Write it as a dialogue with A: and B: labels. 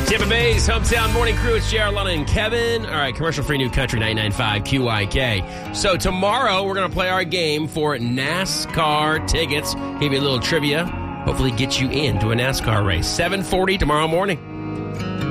A: Tampa Bay's hometown morning crew. It's JR, Lana, and Kevin. All right, commercial-free New Country 99.5 QYK. So tomorrow we're going to play our game for NASCAR tickets. Give you a little trivia. Hopefully get you into a NASCAR race. 7:40 tomorrow morning.